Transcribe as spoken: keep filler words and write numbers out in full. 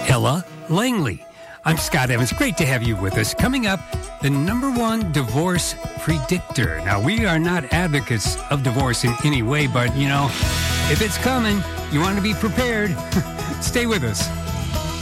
Ella Langley. I'm Scott Evans. Great to have you with us. Coming up, the number one divorce predictor. Now, we are not advocates of divorce in any way, but, you know, if it's coming, you want to be prepared. Stay with us.